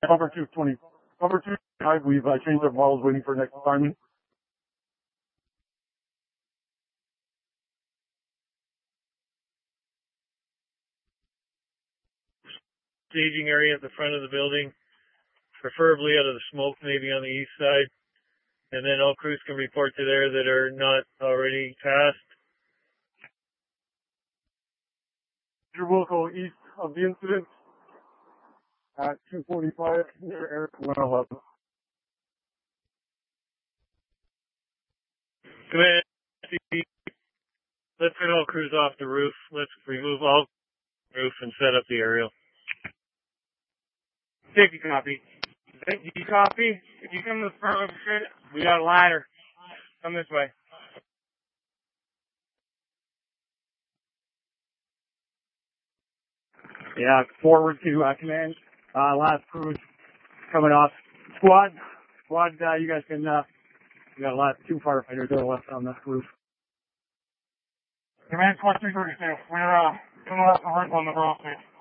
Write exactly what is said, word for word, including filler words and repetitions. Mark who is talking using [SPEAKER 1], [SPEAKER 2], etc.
[SPEAKER 1] Cover two twenty. Cover two twenty-five, we've uh, changed our models waiting for next assignment.
[SPEAKER 2] Staging area at the front of the building, preferably out of the smoke, maybe on the east side. And then all crews can report to there that are not already passed.
[SPEAKER 1] Your Wilco east of the incident at two forty-five near Eric one eleven.
[SPEAKER 2] Command, let's get all crews off the roof. Let's remove all roof and set up the aerial.
[SPEAKER 3] Safety copy. Do you copy? If you come to the front of the shit, we got a ladder. Come this way.
[SPEAKER 1] Yeah, forward to uh, command. Uh, last crews coming off. Squad, squad, uh, you guys can, uh, we got a lot, two firefighters that are left on the roof.
[SPEAKER 3] Command squad three thirty-two. We're, uh, coming off the roof on the roof.